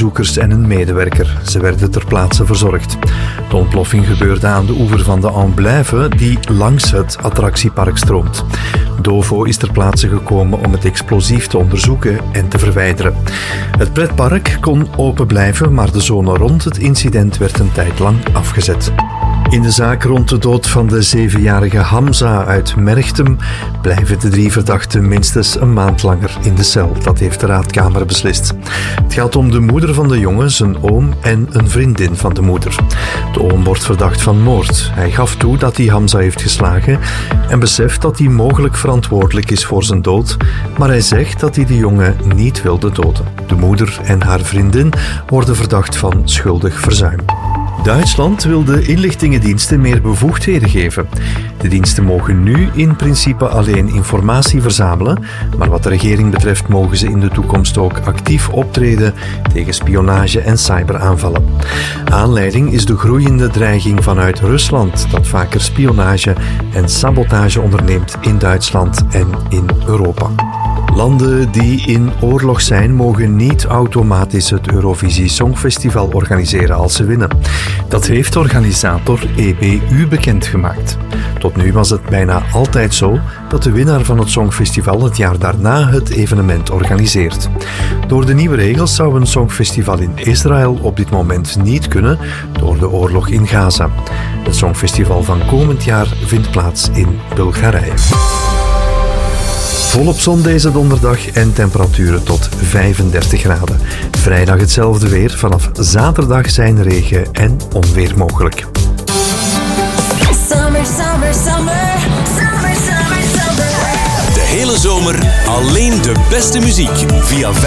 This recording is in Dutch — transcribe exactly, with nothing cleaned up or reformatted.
bezoekers en een medewerker. Ze werden ter plaatse verzorgd. De ontploffing gebeurde aan de oever van de Amblève, die langs het attractiepark stroomt. Dovo is ter plaatse gekomen om het explosief te onderzoeken en te verwijderen. Het pretpark kon open blijven, maar de zone rond het incident werd een tijd lang afgezet. In de zaak rond de dood van de zevenjarige Hamza uit Merchtem blijven de drie verdachten minstens een maand langer in de cel. Dat heeft de raadkamer beslist. Het gaat om de moeder van de jongen, zijn oom en een vriendin van de moeder. De oom wordt verdacht van moord. Hij gaf toe dat hij Hamza heeft geslagen en beseft dat hij mogelijk verantwoordelijk is voor zijn dood, maar hij zegt dat hij de jongen niet wilde doden. De moeder en haar vriendin worden verdacht van schuldig verzuim. Duitsland wil de inlichtingendiensten meer bevoegdheden geven. De diensten mogen nu in principe alleen informatie verzamelen, maar wat de regering betreft mogen ze in de toekomst ook actief optreden tegen spionage en cyberaanvallen. Aanleiding is de groeiende dreiging vanuit Rusland, dat vaker spionage en sabotage onderneemt in Duitsland en in Europa. Landen die in oorlog zijn, mogen niet automatisch het Eurovisie Songfestival organiseren als ze winnen. Dat heeft organisator E B U bekendgemaakt. Tot nu was het bijna altijd zo dat de winnaar van het Songfestival het jaar daarna het evenement organiseert. Door de nieuwe regels zou een Songfestival in Israël op dit moment niet kunnen door de oorlog in Gaza. Het Songfestival van komend jaar vindt plaats in Bulgarije. Volop zon deze donderdag en temperaturen tot vijfendertig graden. Vrijdag hetzelfde weer. Vanaf zaterdag zijn regen en onweer mogelijk. Summer, summer, summer. Summer, summer, summer. De hele zomer alleen de beste muziek via